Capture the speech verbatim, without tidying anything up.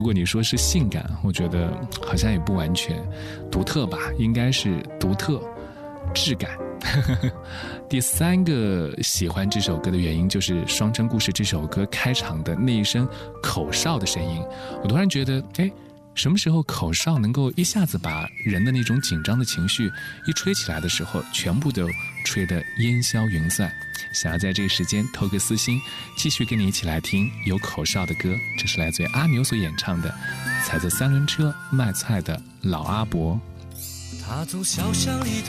如果你说是性感，我觉得好像也不完全，独特吧，应该是独特质感。第三个喜欢这首歌的原因就是《双城故事》这首歌开场的那一声口哨的声音，我突然觉得，哎，什么时候口哨能够一下子把人的那种紧张的情绪一吹起来的时候，全部都吹得烟消云散。想要在这个时间投个私心，继续跟你一起来听有口哨的歌，这是来自于阿牛所演唱的《踩着三轮车卖菜的老阿伯》。 他从小巷里